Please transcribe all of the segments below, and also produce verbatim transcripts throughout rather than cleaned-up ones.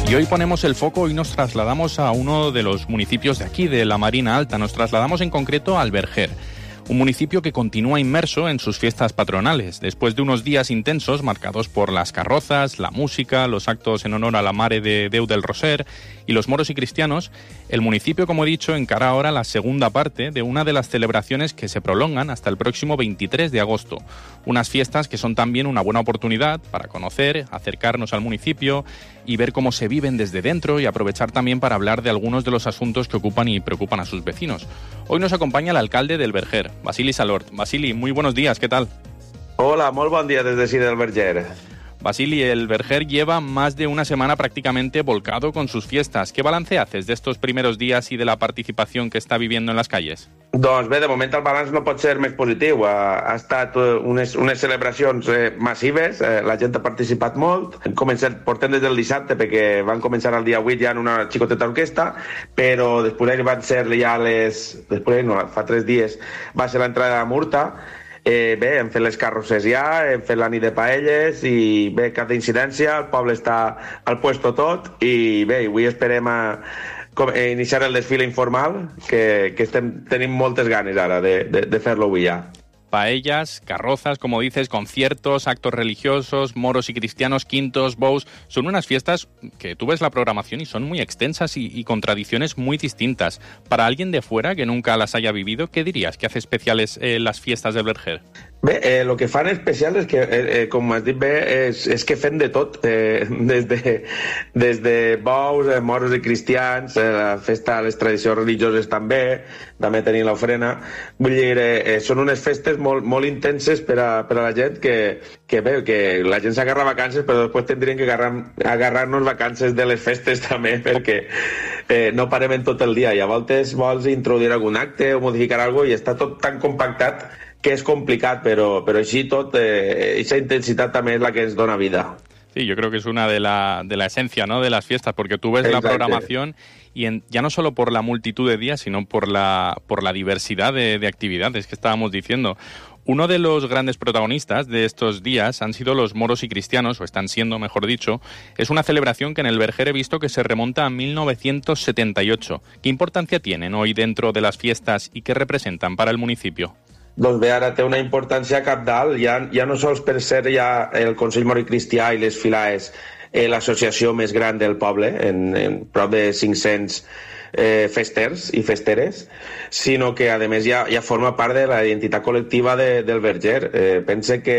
Y hoy ponemos el foco y nos trasladamos a uno de los municipios de aquí, de la Marina Alta. Nos trasladamos en concreto al Verger, un municipio que continúa inmerso en sus fiestas patronales. Después de unos días intensos marcados por las carrozas, la música, los actos en honor a la Mare de Déu del Roser y los moros y cristianos, el municipio, como he dicho, encara ahora la segunda parte de una de las celebraciones que se prolongan hasta el próximo veintitrés de agosto. Unas fiestas que son también una buena oportunidad para conocer, acercarnos al municipio y ver cómo se viven desde dentro, y aprovechar también para hablar de algunos de los asuntos que ocupan y preocupan a sus vecinos. Hoy nos acompaña el alcalde del Verger, Basili Salort. Basili, muy buenos días, ¿qué tal? Hola, molt bon dia des d'ací del Verger. Basili, el Verger lleva más de una semana prácticamente volcado con sus fiestas. ¿Qué balance haces de estos primeros días y de la participación que está viviendo en las calles? Doncs bé, de moment el balanç no pot ser més positiu. Ha, ha estat unes, unes celebracions eh, massives, eh, la gent ha participat molt. Hem començat, portem des del dissabte, perquè van començar el dia vuit ja en una xicoteta orquestra, però després van ser ja les... Després, no, fa tres dies va ser l'entrada de Murta. Eh, bé, hem fet les carrosses ja, hem fet la nit de paelles i bé, cap d'incidència, el poble està al puesto tot i bé, avui esperem a, com, a iniciar el desfile informal, que, que estem, tenim moltes ganes ara de, de, de fer-lo avui ja. Paellas, carrozas, como dices, conciertos, actos religiosos, moros y cristianos, quintos, bows. Son unas fiestas que tú ves la programación y son muy extensas y, y con tradiciones muy distintas. Para alguien de fuera que nunca las haya vivido, ¿qué dirías que hace especiales eh, las fiestas del Verger? Bé, eh, el que fan especial és que, eh, eh, com has dit bé, és, és que fem de tot, eh, des, de, des de bous, eh, moros i cristians, eh, la festa, les tradicions religioses també, també tenim l'ofrena. Vull dir, eh, eh, són unes festes molt, molt intenses per a, per a la gent que, que bé, que la gent s'agarra vacances, però després tindrien que agarrar, agarrar-nos vacances de les festes també, perquè eh, no parem en tot el dia i a voltes vols introduir algun acte o modificar alguna cosa i està tot tan compactat que és complicat, però, però així tot, eh, esa intensitat també és la que ens dona vida. Sí, yo creo que es una de la, de la esencia, ¿no?, de las fiestas, porque tú ves Exacte. La programación y en, ya no solo por la multitud de días, sino por la, por la diversidad de, de actividades que estábamos diciendo. Uno de los grandes protagonistas de estos días han sido los moros y cristianos, o están siendo, mejor dicho. Es una celebración que en el Verger he visto que se remonta a mil novecientos setenta y ocho. ¿Qué importancia tienen hoy dentro de las fiestas y qué representan para el municipio? Doncs bé, ara té una importància cabdal, ja, ja no sols per ser ja el Consell Moro i Cristià i les Filaes eh, l'associació més gran del poble, en, en prop de cinc-cents eh, festers i festeres, sinó que a més ja, ja forma part de la identitat col·lectiva de, del Verger. Eh, pense que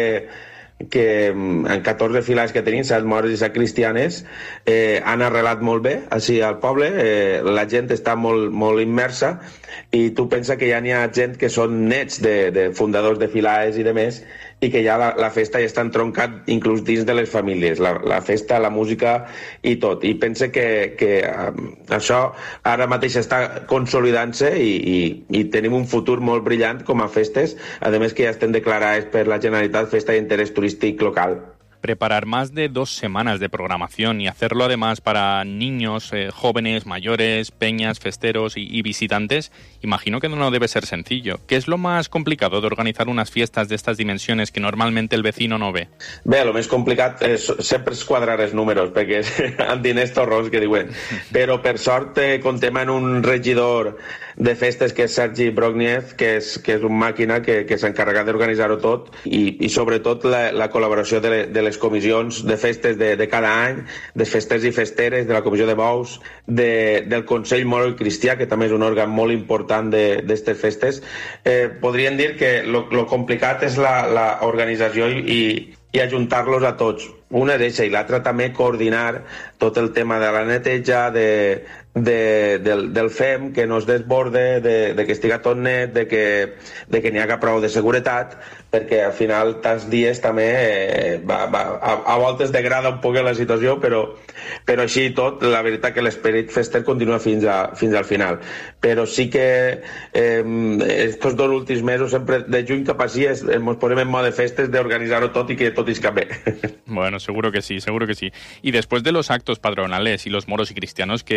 que en catorze filaes que tenim, set mores i set cristianes, eh, han arrelat molt bé així al poble, eh, la gent està molt, molt immersa i tu pensa que ja n'hi ha gent que són nets de, de fundadors de filaes i de més, i que ja la, la festa ja està entroncat inclús dins de les famílies, la, la festa, la música i tot. I pense que, que um, això ara mateix està consolidant-se i, i, i tenim un futur molt brillant com a festes, a més que ja estem declarades per la Generalitat festa d'interès turístic local. Preparar más de dos semanas de programación y hacerlo además para niños, eh, jóvenes, mayores, peñas, festeros y, y visitantes, imagino que no debe ser sencillo. ¿Qué es lo más complicado de organizar unas fiestas de estas dimensiones que normalmente el vecino no ve? Bé, el més complicat és sempre és quadrar els números, perquè amb diners torrons que diuen. Però per sort eh, contem en un regidor de festes que és Sergi Brogniev, que és, que és un màquina que, que s'ha encarregat d'organitzar-ho tot i, i sobretot la, la col·laboració de, de les comissions de festes de, de cada any, de festers i festeres, de la comissió de bous, de, del Consell Moro i Cristià, que també és un òrgan molt important d'aquestes festes. Eh, podríem dir que lo complicat és l'organització i, i, i ajuntar-los a tots. Una d'eixa i l'altra també coordinar tot el tema de la neteja, de, de, del, del F E M, que no es desborde, de, de que estiga tot net, de que, de que n'hi haga prou de seguretat, perquè al final tants dies també eh, va, va, a, a voltes degrada un poc la situació, però, però així i tot, la veritat que l'esperit fester continua fins, a, fins al final. Però sí que eh, estos dos últims mesos, sempre de juny cap així, ens posem en mode festes d'organitzar-ho tot i que tot isca bé. Bueno, seguro que sí, seguro que sí. Y después de los actos patronales y los moros y cristianos que, que hemos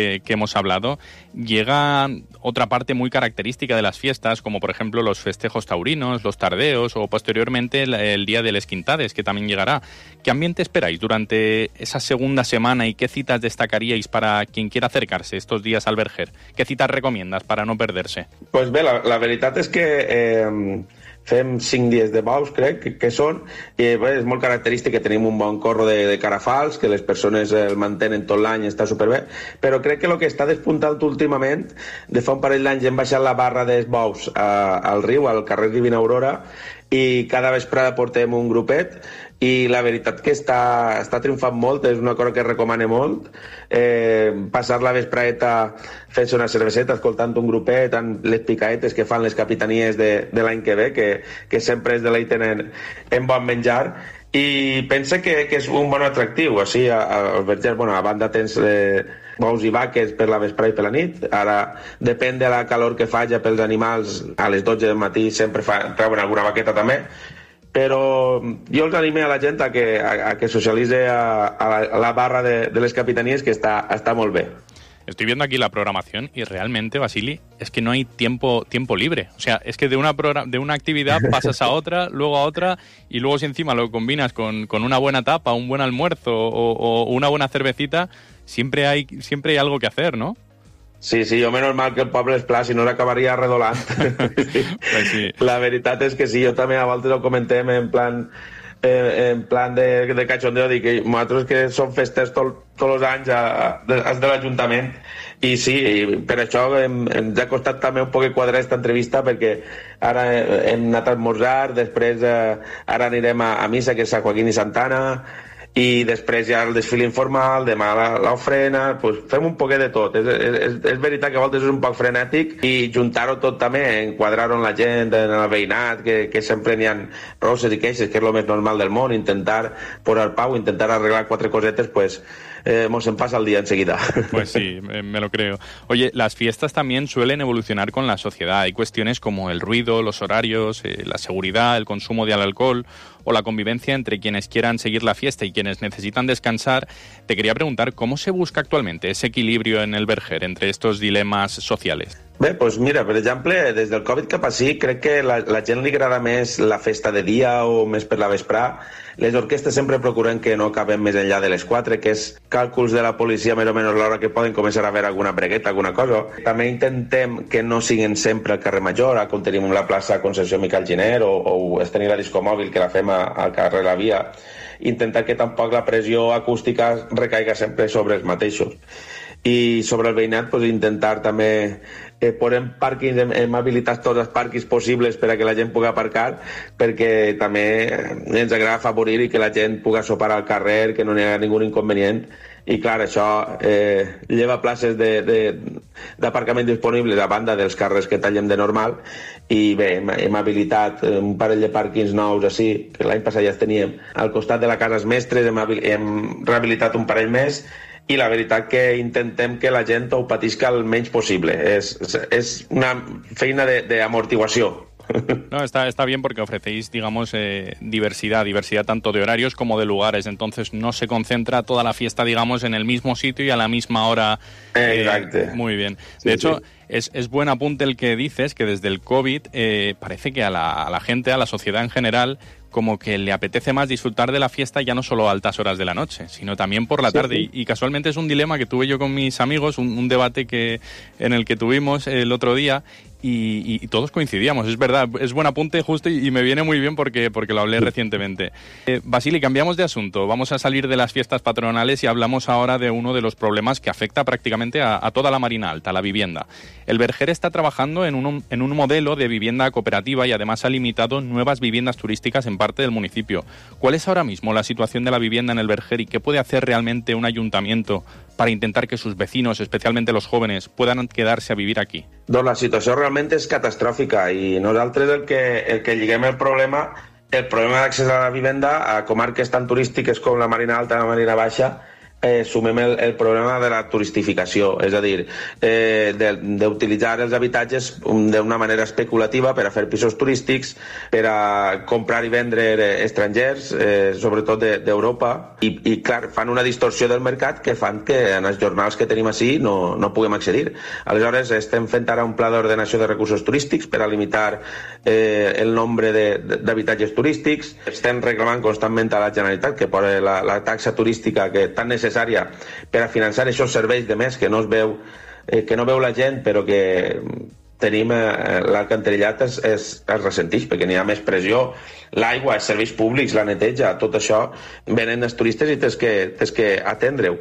hemos hablado, llega otra parte muy característica de las fiestas, como por ejemplo los festejos taurinos, los tardeos o posteriormente el, el Día del Esquintades, que también llegará. ¿Qué ambiente esperáis durante esa segunda semana y qué citas destacaríais para quien quiera acercarse estos días al Verger? ¿Qué citas recomiendas para no perderse? Pues bé, la, la veritat és que eh, fem cinc dies de bous, crec que, que són, i bé, és molt característic que tenim un bon corro de, de carafals, que les persones el mantenen tot l'any, està superbé, però crec que el que està despuntant últimament, de fa un parell d'anys hem baixat la barra dels bous a, al riu, al carrer Divina Aurora, i cada vesprada portem un grupet, i la veritat que està, està triomfant molt, és una cosa que recomane molt, eh, passar la vespraeta fent-se una cerveseta, escoltant un grupet, amb les picaetes que fan les capitanies de, de l'any que ve, que, que sempre es deleiten en, en bon menjar, i pense que, que és un bon atractiu, o sigui, als Vergers, bueno, a banda tens eh, bous i vaques per la vesprada i per la nit, ara depèn de la calor que faci pels animals, a les dotze del matí sempre fa, treuen alguna vaqueta també, però jo els anime a la gent a que, a, a que socialitze a, a, la, a la barra de, de les capitanies, que està, està molt bé. Estoy viendo aquí la programación y realmente, Vasili, es que no hay tiempo tiempo libre. O sea, es que de una de una actividad pasas a otra, luego a otra, y luego si encima lo combinas con, con una buena tapa, un buen almuerzo o, o una buena cervecita, siempre hay, siempre hay algo que hacer, ¿no? Sí, sí, jo menys mal que el poble és pla, si no l'acabaria redolant. Pues sí. La veritat és que sí, jo també a voltes ho comentem en plan, eh, en plan de, de cachondeo, dic que nosaltres que som festes tots tot els anys a, a, de, de l'Ajuntament, i sí, i per això hem, ens ha costat també un poc quadrar aquesta entrevista, perquè ara hem anat a esmorzar, després eh, ara anirem a, a missa, que és a Joaquín i Santana, i després ja el desfile informal, demà l'ofrena, pues fem un poquet de tot. És, és, és veritat que a voltes és un poc frenètic, i juntar-ho tot també, enquadrar-ho en la gent, en el veïnat, que, que sempre n'hi ha roses i queixes, que és el més normal del món, intentar posar pau, intentar arreglar quatre cosetes, pues eh, mos en pasa el día enseguida. Pues sí, me lo creo. Oye, las fiestas también suelen evolucionar con la sociedad. Hay cuestiones como el ruido, los horarios, eh, la seguridad, el consumo de alcohol o la convivencia entre quienes quieran seguir la fiesta y quienes necesitan descansar. Te quería preguntar, ¿cómo se busca actualmente ese equilibrio en el Verger entre estos dilemas sociales? Bé, doncs mira, per exemple, des del Covid cap així, crec que la, la gent li agrada més la festa de dia o més per la vesprà. Les orquestes sempre procuren que no acabem més enllà de les quatre, que és càlculs de la policia més o menys l'hora que poden començar a haver alguna bregueta, alguna cosa. També intentem que no siguin sempre al carrer Major, com tenim la plaça Concepció Miquel Giner, o, o es tenir la disco mòbil, que la fem al carrer La Via. Intentar que tampoc la pressió acústica recaiga sempre sobre els mateixos. I sobre el veïnat, pues, intentar també eh, posem pàrquings, hem, hem habilitat tots els pàrquings possibles per a que la gent pugui aparcar, perquè també ens agrada afavorir i que la gent pugui sopar al carrer, que no hi ha ningú inconvenient. I clar, això eh, lleva places d'aparcament disponibles a banda dels carrers que tallem de normal, i bé, hem, hem habilitat un parell de pàrquings nous així, que l'any passat ja els teníem al costat de la Cases Mestres, hem, hem rehabilitat un parell més, i la veritat que intentem que la gent ho patisca el menys possible. És, és una feina d'amortiguació. No, está, está bien porque ofrecéis, digamos, eh, diversidad, diversidad tanto de horarios como de lugares, entonces no se concentra toda la fiesta, digamos, en el mismo sitio y a la misma hora. Eh, Exacto. Muy bien. Sí, de hecho, sí. es, es buen apunte el que dices, que desde el COVID eh, parece que a la, a la gente, a la sociedad en general, como que le apetece más disfrutar de la fiesta ya no solo a altas horas de la noche, sino también por la sí, tarde. sí. Y, y casualmente es un dilema que tuve yo con mis amigos, un, un debate que en el que tuvimos el otro día, y, y, y todos coincidíamos. Es verdad, es buen apunte justo y, y me viene muy bien porque, porque lo hablé recientemente. Eh, Vasili, cambiamos de asunto. Vamos a salir de las fiestas patronales y hablamos ahora de uno de los problemas que afecta prácticamente a, a toda la Marina Alta, la vivienda. El Verger está trabajando en un, en un modelo de vivienda cooperativa y además ha limitado nuevas viviendas turísticas en parte del municipio. ¿Cuál es ahora mismo la situación de la vivienda en el Verger y qué puede hacer realmente un ayuntamiento para intentar que sus vecinos, especialmente los jóvenes, puedan quedarse a vivir aquí? Doncs la situació realment és catastròfica, i nosaltres el que, el que lliguem el problema, el problema d'accés a la vivenda a comarques tan turístiques com la Marina Alta i la Marina Baixa, eh, sumem el, el problema de la turistificació, és a dir, eh, d'utilitzar els habitatges d'una manera especulativa per a fer pisos turístics, per a comprar i vendre estrangers, eh, sobretot d'Europa, i, i clar, fan una distorsió del mercat que fan que en els jornals que tenim així no, no puguem accedir. Aleshores, estem fent ara un pla d'ordenació de recursos turístics per a limitar eh, el nombre d'habitatges turístics. Estem reclamant constantment a la Generalitat que posi la, la taxa turística que tan necessària per a finançar aquests serveis de més que no es veu, eh, que no veu la gent, però que tenim eh, l'alcantarillat es, es, es ressentix perquè n'hi ha més pressió, l'aigua, els serveis públics, la neteja, tot això venen els turistes i tens que, tens que atendre-ho.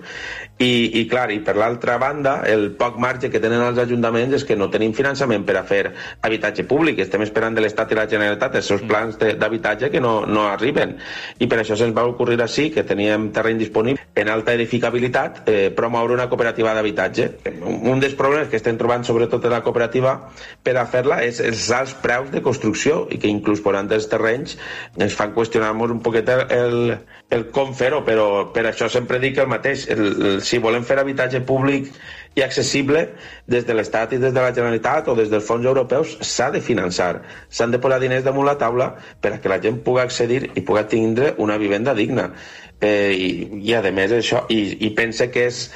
I, i clar, i per l'altra banda, el poc marge que tenen els ajuntaments és que no tenim finançament per a fer habitatge públic. Estem esperant de l'Estat i la Generalitat els seus plans d'habitatge que no, no arriben. I per això se'ns va ocorrir així, que teníem terreny disponible en alta edificabilitat, eh, promoure una cooperativa d'habitatge. Un dels problemes que estem trobant, sobretot en la cooperativa, per a fer-la és els alts preus de construcció i que inclús posant els terrenys ens fan qüestionar-nos un poquet el, el, el com fer-ho, però per això sempre dic el mateix. El, el, si volem fer habitatge públic i accessible des de l'Estat i des de la Generalitat o des dels fons europeus, s'ha de finançar. S'han de posar diners damunt la taula per a que la gent pugui accedir i pugui tindre una vivenda digna. Eh, i, i a més això, i, i pense que és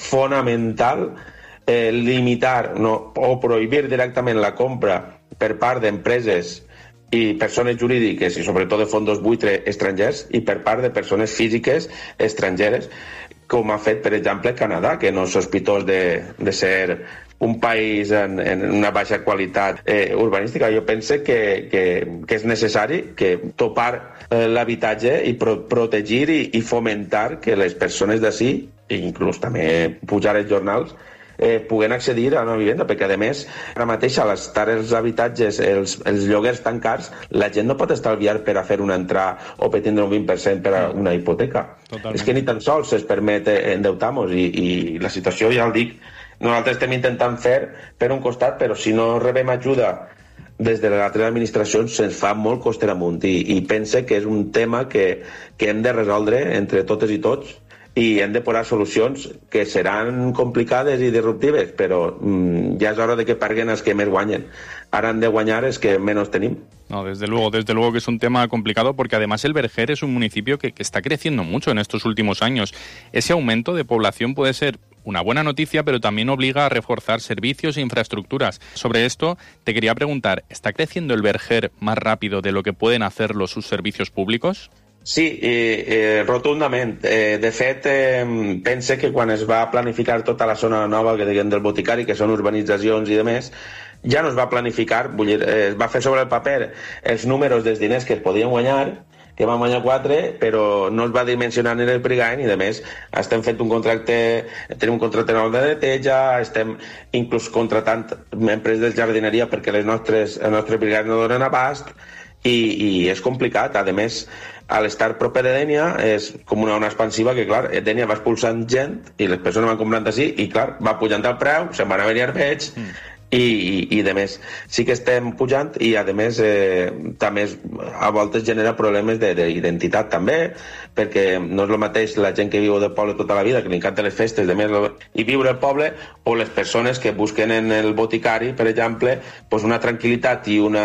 fonamental eh, limitar no, o prohibir directament la compra per part d'empreses i persones jurídiques i sobretot de fondos buitre estrangers i per part de persones físiques estrangeres, com ha fet, per exemple, Canadà, que no és sospitós de, de ser un país en, en una baixa qualitat eh, urbanística. Jo penso que, que, que és necessari que topar eh, l'habitatge i pro protegir i, i fomentar que les persones d'ací, i inclús també pujar els jornals, eh, puguen accedir a una vivenda, perquè a més ara mateix a l'estar els habitatges, els, els lloguers tan cars, la gent no pot estalviar per a fer una entrada o per tindre un vint per cent per a una hipoteca. Totalment. És que ni tan sols es permet endeutar-nos i, i la situació, ja el dic, nosaltres estem intentant fer per un costat, però si no rebem ajuda des de les altres administracions se'ns fa molt coster amunt i, i pense que és un tema que, que hem de resoldre entre totes i tots i hem de posar solucions que seran complicades i disruptives, però mmm, ja és hora de que paguen els que més guanyen. Ahora han de guanyar es que menos tenemos. No, desde luego, desde luego que es un tema complicado porque además el Verger es un municipio que, que está creciendo mucho en estos últimos años. Ese aumento de población puede ser una buena noticia, pero también obliga a reforzar servicios e infraestructuras. Sobre esto te quería preguntar, ¿está creciendo el Verger más rápido de lo que pueden hacerlo sus servicios públicos? Sí, eh, eh, rotundament. Eh, de fet, eh, pense que quan es va planificar tota la zona nova que diguem del Boticari, que són urbanitzacions i demés, ja no es va planificar, vull dir, eh, es va fer sobre el paper els números dels diners que es podien guanyar, que van guanyar quatre, però no es va dimensionar ni el Prigaen i, a més, estem fent un contracte, tenim un contracte nou de neteja, estem inclús contratant empreses de jardineria perquè les nostres, el nostre Prigaen no donen abast, i, i és complicat. A més, a l'estar proper de Dénia és com una ona expansiva que, clar, Dénia va expulsant gent i les persones van comprant així i, clar, va pujant el preu, se'n van a venir arbets mm. i, i, i de més. Sí que estem pujant i, a més, eh, també a voltes genera problemes d'identitat també, perquè no és el mateix la gent que viu del poble tota la vida, que li encanten les festes de més, i viure al poble, o les persones que busquen en el Boticari, per exemple, pues una tranquil·litat i una...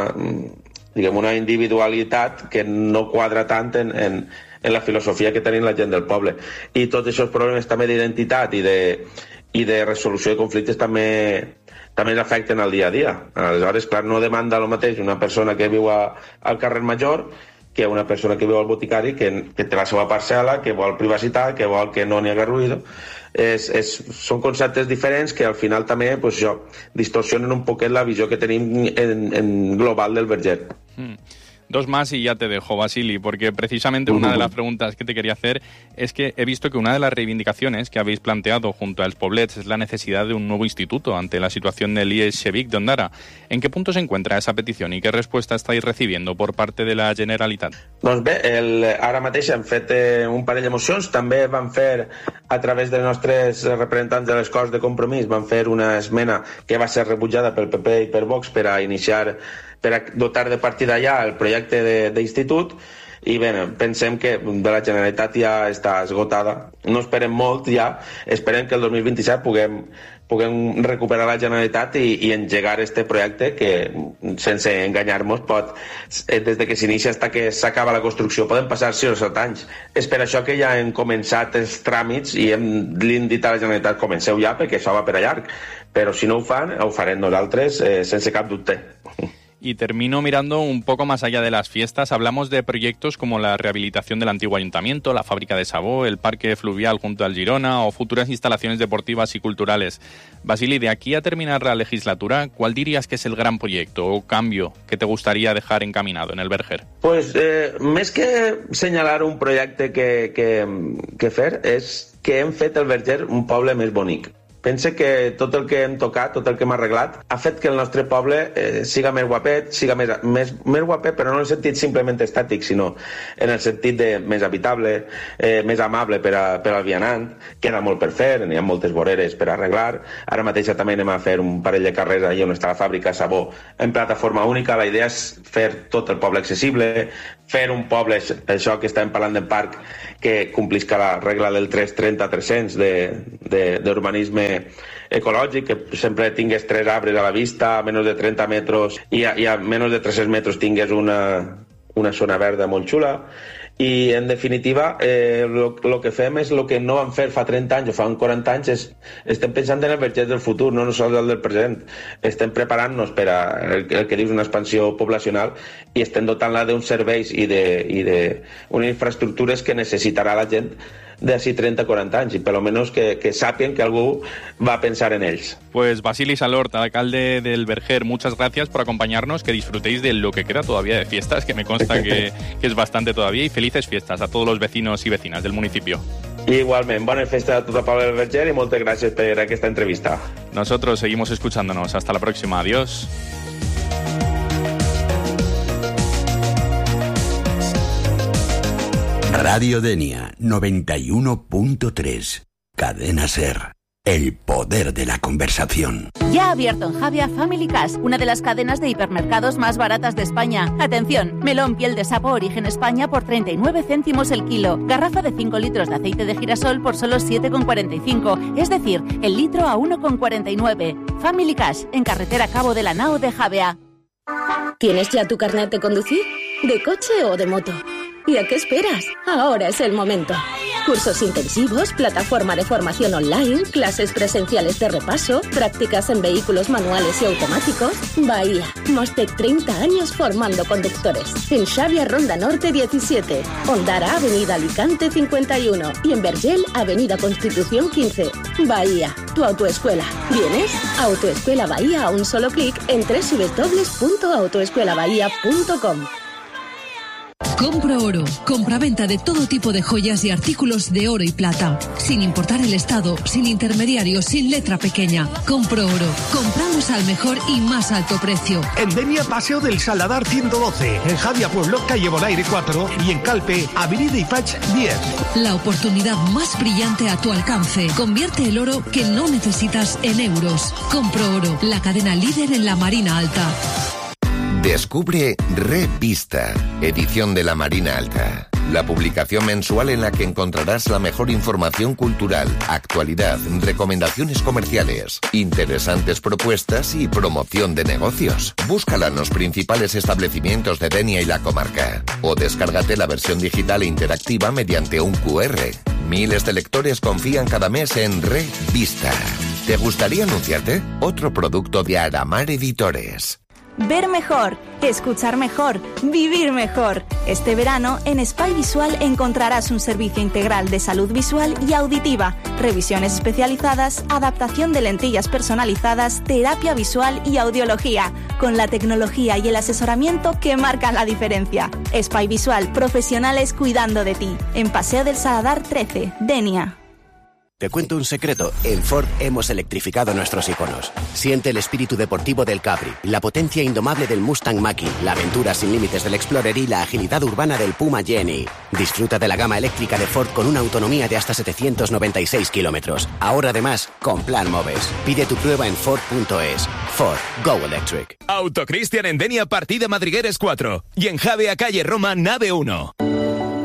diguem, una individualitat que no quadra tant en, en, en la filosofia que tenim la gent del poble. I tots aquests problemes també d'identitat i, de, i de resolució de conflictes també, també l'afecten al dia a dia. Aleshores, clar, no demanda el mateix una persona que viu a, al carrer Major que una persona que viu al Boticari, que, que té la seva parcel·la, que vol privacitat, que vol que no n'hi haga ruïdo. És, és, són conceptes diferents que al final també pues, jo, distorsionen un poquet la visió que tenim en, en global del Verger. Mm. Dos más y ya te dejo, Vasili, porque precisamente una de las preguntas que te quería hacer es que he visto que una de las reivindicaciones que habéis planteado junto a Els Poblets es la necesidad de un nuevo instituto ante la situación del I E S Vic de Ondara. ¿En qué punto se encuentra esa petición y qué respuesta estáis recibiendo por parte de la Generalitat? Doncs bé, el, ara mateix hem fet eh, un parell de mocions, també vam fer a través dels nostres representants de les Corts de Compromís, vam fer una esmena que va ser rebutjada pel P P i per Vox per a iniciar per a dotar de partida ja el projecte d'institut i bé, pensem que de la Generalitat ja està esgotada. No esperem molt ja, esperem que el dos mil vint-i-set puguem, puguem recuperar la Generalitat i, i engegar este projecte que, sense enganyar-nos, pot, des de que s'inicia fins que s'acaba la construcció, poden passar sis o set anys. És per això que ja hem començat els tràmits i hem, li hem dit a la Generalitat comenceu ja, perquè això va per a llarg. Però si no ho fan, ho farem nosaltres eh, sense cap dubte. Y termino mirando un poco más allá de las fiestas. Hablamos de proyectos como la rehabilitación del antiguo ayuntamiento, la fábrica de Sabó, el parque fluvial junto al Girona o futuras instalaciones deportivas y culturales. Basili, de aquí a terminar la legislatura, ¿cuál dirías que es el gran proyecto o cambio que te gustaría dejar encaminado en el Verger? Pues eh, més que senyalar un projecte que, que, que fer, és que hem fet el Verger un poble més bonic. Pense que tot el que hem tocat, tot el que hem arreglat, ha fet que el nostre poble eh, siga més guapet, siga més, més, més guapet, però no en el sentit simplement estàtic, sinó en el sentit de més habitable, eh, més amable per, a, per al vianant. Queda molt per fer, n'hi ha moltes voreres per arreglar. Ara mateix també anem a fer un parell de carrers allà on està la fàbrica Sabó en plataforma única. La idea és fer tot el poble accessible, fer un poble, això que estàvem parlant del parc, que complisca la regla del tres trenta tres cents d'urbanisme ecològic, que sempre tingués tres arbres a la vista, a menys de trenta metres, i a, i a menys de tres cents metres tingués una, una zona verda molt xula. I, en definitiva, eh, lo, lo que fem és el que no vam fer fa trenta anys o fa quaranta anys, és, estem pensant en el Verger del futur, no només el del present. Estem preparant-nos per a el, el que dius una expansió poblacional i estem dotant-la d'uns serveis i de, i de unes infraestructures que necessitarà la gent d'ací trenta o quaranta anys, i per lo menos que, que sàpien que algú va a pensar en ells. Pues Basili Salort, alcalde del Verger, muchas gracias por acompañarnos, que disfrutéis de lo que queda todavía de fiestas, que me consta que, que es bastante todavía, y felices fiestas a todos los vecinos y vecinas del municipio. Igualment, bona festa a tot el poble del Verger i moltes gràcies per aquesta entrevista. Nosotros seguimos escuchándonos. Hasta la próxima. Adiós. Radio Denia noventa y uno punto tres. Cadena Ser. El poder de la conversación. Ya ha abierto en Javia Family Cash, una de las cadenas de hipermercados más baratas de España. Atención, melón piel de sapo origen España por treinta y nueve céntimos el kilo. Garrafa de cinco litros de aceite de girasol por solo siete con cuarenta y cinco. Es decir, el litro a uno con cuarenta y nueve. Family Cash, en carretera Cabo de la Nao de Javia. ¿Tienes ya tu carnet de conducir? ¿De coche o de moto? ¿Y a qué esperas? Ahora es el momento. Cursos intensivos, plataforma de formación online, clases presenciales de repaso, prácticas en vehículos manuales y automáticos. Bahía, más de treinta años formando conductores. En Xavia Ronda Norte diecisiete, Ondara Avenida Alicante cincuenta y uno y en Vergel Avenida Constitución quince. Bahía, tu autoescuela. ¿Vienes? Autoescuela Bahía a un solo clic en doble u doble u doble u punto autoescuela bahía punto com. Compro Oro, compraventa de todo tipo de joyas y artículos de oro y plata, sin importar el estado, sin intermediarios, sin letra pequeña. Compro Oro, compramos al mejor y más alto precio. En Denia, Paseo del Saladar ciento doce, en Javia Pueblo, calle Bonaire cuatro y en Calpe, Avenida Ifach diez. La oportunidad más brillante a tu alcance. Convierte el oro que no necesitas en euros. Compro Oro, la cadena líder en la Marina Alta. Descubre Revista, edición de la Marina Alta. La publicación mensual en la que encontrarás la mejor información cultural, actualidad, recomendaciones comerciales, interesantes propuestas y promoción de negocios. Búscala en los principales establecimientos de Denia y la comarca. O descárgate la versión digital e interactiva mediante un cu erre. Miles de lectores confían cada mes en Revista. ¿Te gustaría anunciarte? Otro producto de Aramar Editores. Ver mejor, escuchar mejor, vivir mejor. Este verano en Spy Visual encontrarás un servicio integral de salud visual y auditiva, revisiones especializadas, adaptación de lentillas personalizadas, terapia visual y audiología, con la tecnología y el asesoramiento que marcan la diferencia. Spy Visual, profesionales cuidando de ti. En Paseo del Saladar trece, Denia. Te cuento un secreto, en Ford hemos electrificado nuestros iconos. Siente el espíritu deportivo del Capri, la potencia indomable del Mustang Mach-E, la aventura sin límites del Explorer y la agilidad urbana del Puma Jenny. Disfruta de la gama eléctrica de Ford con una autonomía de hasta setecientos noventa y seis kilómetros. Ahora además, con Plan Moves. Pide tu prueba en Ford punto es. Ford, Go Electric. Autocristian en Denia, partida Madrigueres cuatro. Y en Javea, calle Roma, nave uno.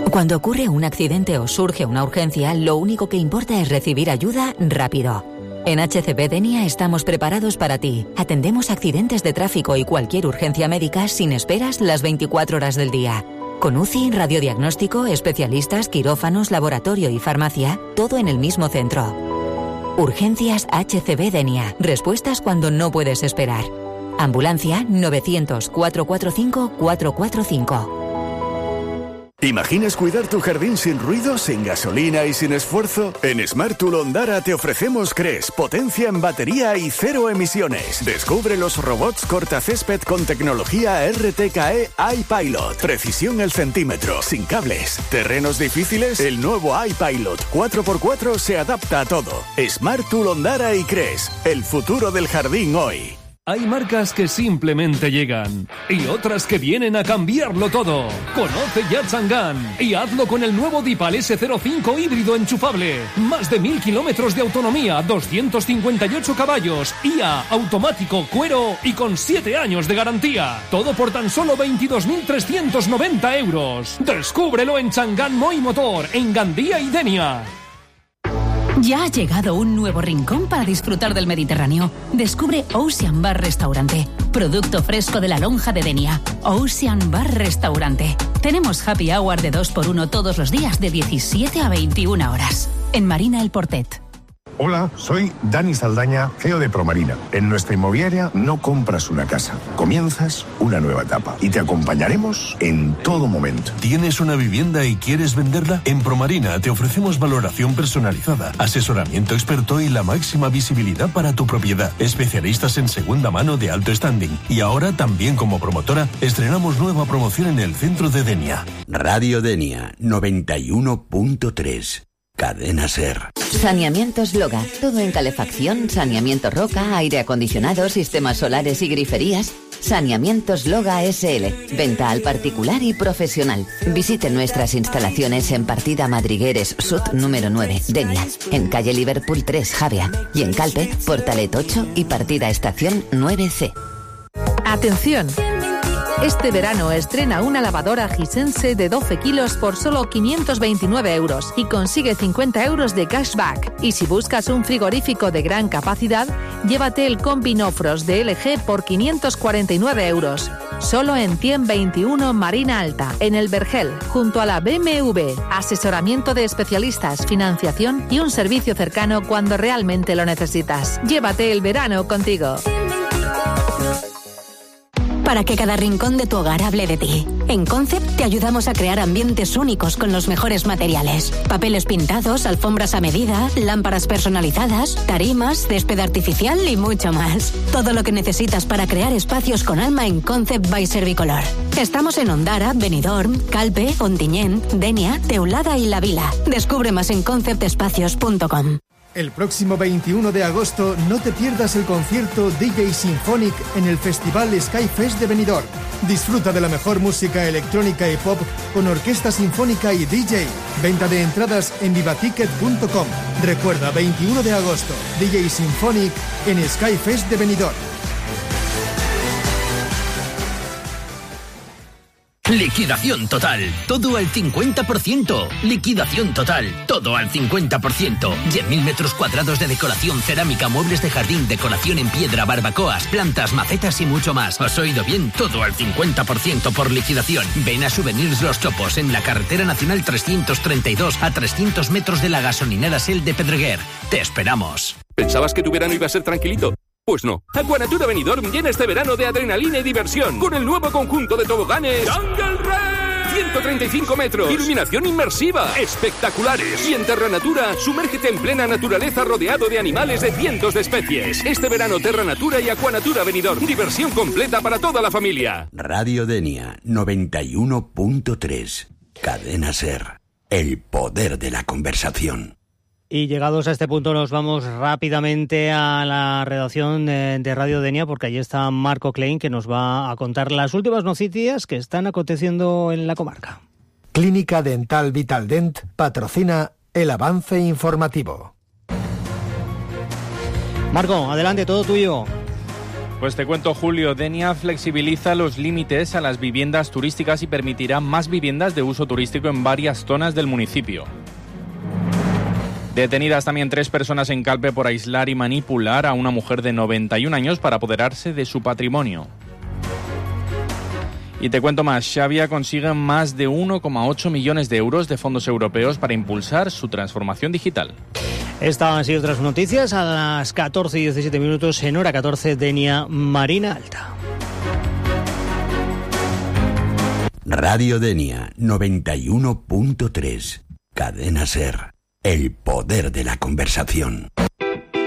Cuando ocurre un accidente o surge una urgencia, lo único que importa es recibir ayuda rápido. En H C B Denia estamos preparados para ti. Atendemos accidentes de tráfico y cualquier urgencia médica sin esperas las veinticuatro horas del día. Con U C I, radiodiagnóstico, especialistas, quirófanos, laboratorio y farmacia, todo en el mismo centro. Urgencias H C B Denia. Respuestas cuando no puedes esperar. Ambulancia novecientos, cuatrocientos cuarenta y cinco, cuatrocientos cuarenta y cinco. ¿Imaginas cuidar tu jardín sin ruido, sin gasolina y sin esfuerzo? En Smart Tool Ondara te ofrecemos Cres, potencia en batería y cero emisiones. Descubre los robots cortacésped con tecnología R T K E iPilot. Precisión el centímetro, sin cables. ¿Terrenos difíciles? El nuevo iPilot cuatro por cuatro se adapta a todo. Smart Tool Ondara y Cres, el futuro del jardín hoy. Hay marcas que simplemente llegan y otras que vienen a cambiarlo todo. Conoce ya Chang'an y hazlo con el nuevo Dipal ese cero cinco híbrido enchufable. Más de mil kilómetros de autonomía, doscientos cincuenta y ocho caballos, I A, automático, cuero y con siete años de garantía. Todo por tan solo veintidós mil trescientos noventa euros. Descúbrelo en Chang'an Moi Motor, en Gandía y Denia. Ya ha llegado un nuevo rincón para disfrutar del Mediterráneo. Descubre Ocean Bar Restaurante, producto fresco de la lonja de Denia. Ocean Bar Restaurante. Tenemos happy hour de dos por uno todos los días de diecisiete a veintiuna horas. En Marina El Portet. Hola, soy Dani Saldaña, C E O de Promarina. En nuestra inmobiliaria no compras una casa, comienzas una nueva etapa y te acompañaremos en todo momento. ¿Tienes una vivienda y quieres venderla? En Promarina te ofrecemos valoración personalizada, asesoramiento experto y la máxima visibilidad para tu propiedad. Especialistas en segunda mano de alto standing. Y ahora también como promotora estrenamos nueva promoción en el centro de Denia. Radio Denia noventa y uno punto tres. Cadena SER. Saneamientos Loga. Todo en calefacción, saneamiento roca, aire acondicionado, sistemas solares y griferías. Saneamientos Loga S L. Venta al particular y profesional. Visite nuestras instalaciones en Partida Madrigueres Sud número nueve, Denia. En calle Liverpool tres, Javea. Y en Calpe, Portalet ocho y Partida Estación nueve C. Atención. Este verano estrena una lavadora Hisense de doce kilos por solo quinientos veintinueve euros y consigue cincuenta euros de cashback. Y si buscas un frigorífico de gran capacidad, llévate el Combi No Frost de L G por quinientos cuarenta y nueve euros. Solo en cien veintiuno Marina Alta, en el Vergel, junto a la B M W. Asesoramiento de especialistas, financiación y un servicio cercano cuando realmente lo necesitas. Llévate el verano contigo. Para que cada rincón de tu hogar hable de ti. En Concept te ayudamos a crear ambientes únicos con los mejores materiales. Papeles pintados, alfombras a medida, lámparas personalizadas, tarimas, césped artificial y mucho más. Todo lo que necesitas para crear espacios con alma en Concept by Servicolor. Estamos en Ondara, Benidorm, Calpe, Ontinyent, Denia, Teulada y La Vila. Descubre más en concept espacios punto com. El próximo veintiuno de agosto no te pierdas el concierto D J Symphonic en el Festival Skyfest de Benidorm. Disfruta de la mejor música electrónica y pop con orquesta sinfónica y D J. Venta de entradas en vivaticket punto com. Recuerda, veintiuno de agosto, D J Symphonic en Skyfest de Benidorm. Liquidación total, todo al cincuenta por ciento. Liquidación total, todo al cincuenta por ciento. diez mil metros cuadrados de decoración, cerámica, muebles de jardín, decoración en piedra, barbacoas, plantas, macetas y mucho más. ¿Has oído bien? Todo al cincuenta por ciento por liquidación. Ven a Souvenirs Los Chopos en la carretera nacional trescientos treinta y dos a trescientos metros de la gasolinera Shell de Pedreguer. Te esperamos. ¿Pensabas que tu verano iba a ser tranquilito? Pues no. Aquanatura Benidorm llena este verano de adrenalina y diversión con el nuevo conjunto de toboganes Jungle Race. ciento treinta y cinco metros. Iluminación inmersiva. Espectaculares. Y en Terra Natura, sumérgete en plena naturaleza rodeado de animales de cientos de especies. Este verano Terra Natura y Aquanatura Benidorm. Diversión completa para toda la familia. Radio Denia noventa y uno punto tres. Cadena SER. El poder de la conversación. Y llegados a este punto nos vamos rápidamente a la redacción de, de Radio Denia, porque allí está Marco Klein, que nos va a contar las últimas noticias que están aconteciendo en la comarca. Clínica Dental Vitaldent patrocina el avance informativo. Marco, adelante, todo tuyo. Pues te cuento, Julio, Denia flexibiliza los límites a las viviendas turísticas y permitirá más viviendas de uso turístico en varias zonas del municipio. Detenidas también tres personas en Calpe por aislar y manipular a una mujer de noventa y un años para apoderarse de su patrimonio. Y te cuento más, Xavia consigue más de uno coma ocho millones de euros de fondos europeos para impulsar su transformación digital. Estas y otras noticias a las catorce y diecisiete minutos en hora catorce, Denia, Marina Alta. Radio Denia noventa y uno punto tres. Cadena SER. El poder de la conversación.